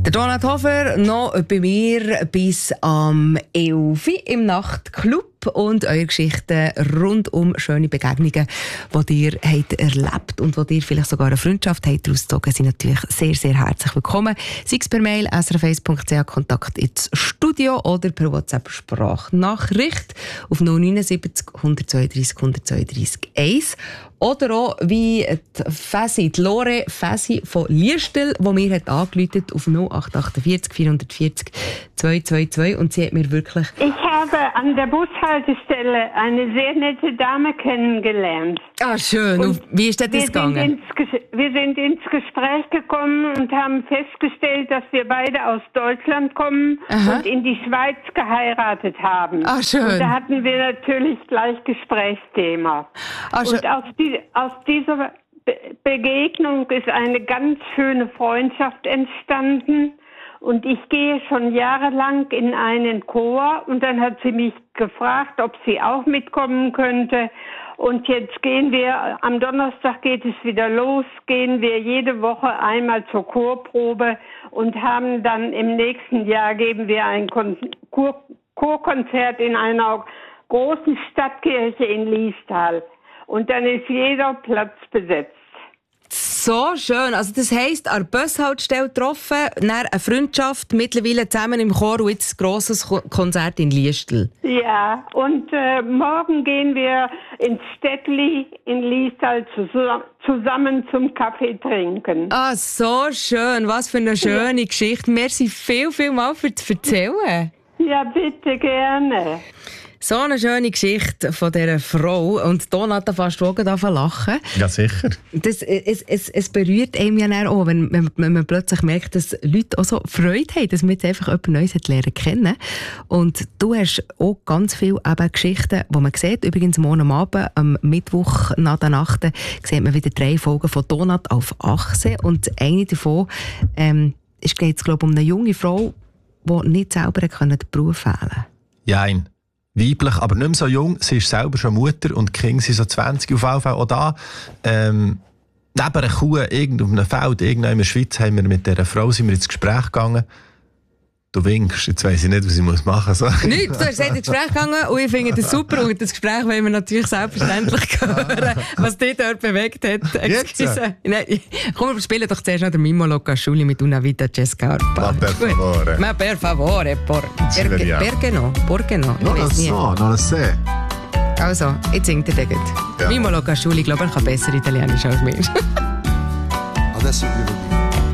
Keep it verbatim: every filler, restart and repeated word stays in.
Der Donat Hofer noch bei mir bis am elf Uhr im Nachtclub und eure Geschichten rund um schöne Begegnungen, die ihr habt erlebt und die ihr vielleicht sogar eine Freundschaft habt ausgezogen, sind natürlich sehr, sehr herzlich willkommen. Sei es per Mail, s r f eins punkt c h, Kontakt ins Studio oder per WhatsApp-Sprachnachricht auf null neun sieben null eins zwei drei null zwei drei eins. Oder auch wie die Fäsi, die Lore Fäsi von Liestel, die mir hat angerufen auf null acht acht vier vier vier null zwei zwei zwei und sie hat mir wirklich... Ich habe an der Bushaltestelle eine sehr nette Dame kennengelernt. Ah, schön. Und wie ist das wir gegangen? Sind ins, wir sind ins Gespräch gekommen und haben festgestellt, dass wir beide aus Deutschland kommen. Aha. Und in die Schweiz geheiratet haben. Ah, schön. Und da hatten wir natürlich gleich Gesprächsthema. Ah, schön. Und aus, die, aus dieser Be- Begegnung ist eine ganz schöne Freundschaft entstanden. Und ich gehe schon jahrelang in einen Chor und dann hat sie mich gefragt, ob sie auch mitkommen könnte. Und jetzt gehen wir, am Donnerstag geht es wieder los, gehen wir jede Woche einmal zur Chorprobe und haben dann im nächsten Jahr geben wir ein Kon- Chor- Chorkonzert in einer großen Stadtkirche in Liestal. Und dann ist jeder Platz besetzt. So schön. Also das heisst, an der Bushaltestelle getroffen, dann eine Freundschaft, mittlerweile zusammen im Chor und jetzt ein grosses Konzert in Liestal. Ja, und äh, morgen gehen wir ins Städtli in Liestal zusammen, zusammen zum Kaffee trinken. Ah, so schön. Was für eine schöne ja. Geschichte. Merci viel, viel mal für das Erzählen. Ja, bitte, gerne. So eine schöne Geschichte von dieser Frau. Und Donat fast anfangen lachen. Ja, sicher. Das, es, es, es berührt einem ja auch, wenn, wenn, wenn man plötzlich merkt, dass Leute auch so Freude haben, dass man jetzt einfach jemand Neues lernen kennen. Und du hast auch ganz viele eben Geschichten, die man sieht. Übrigens morgen Abend, am Mittwoch nach der Nacht, sieht man wieder drei Folgen von Donat auf Achse. Und eine davon ähm, geht es, glaube ich, um eine junge Frau, die nicht selber den Beruf wählen kann. Jein. Weiblich, aber nicht mehr so jung. Sie ist selber schon Mutter und die Kinder sind so zwanzig auf jeden Fall auch da. Ähm, neben einer Kuh, irgend auf einem Feld, irgendwo in der Schweiz, haben wir mit dieser Frau sind wir ins Gespräch gegangen. Du winkst, jetzt weiss ich nicht, was ich machen muss. So. Nichts, du hast ins Gespräch gegangen und ich finde das super. Und das Gespräch wollen wir natürlich selbstverständlich hören, was dich dort bewegt hat. Excuse. Nein, komm, wir spielen doch zuerst noch den Mimo Locasciuli mit Una Vita C'è Scarpa. Ma per favore. Ma per favore, por, perché, perché no? Perché no? Non lo so, non lo so. Also, jetzt singt er den. Ja. Mimo Locasciuli, ich glaube, er kann besser Italienisch als mir. Adesso